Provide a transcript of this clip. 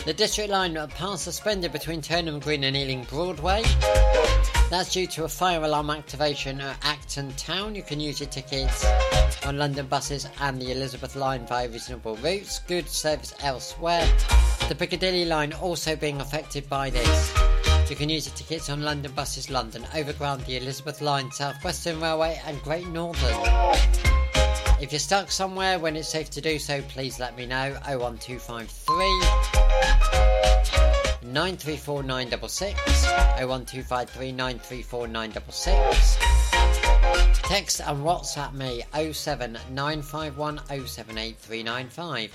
The District line passed suspended between Turnham Green and Ealing Broadway. That's due to a fire alarm activation at Acton Town. You can use your tickets on London buses and the Elizabeth line via reasonable routes. Good service elsewhere. The Piccadilly line also being affected by this. You can use your tickets on London buses, London Overground, the Elizabeth line, South Western Railway and Great Northern. If you're stuck somewhere when it's safe to do so, please let me know. 01253 934 966 01253 934 966. Text and WhatsApp me 07951 078395.